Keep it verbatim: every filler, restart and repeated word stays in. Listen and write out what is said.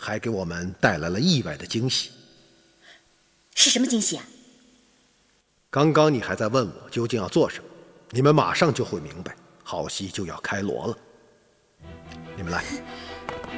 还给我们带来了意外的惊喜。 是什么惊喜啊？ 刚刚你还在问我究竟要做什么，你们马上就会明白，好戏就要开锣了。你们来。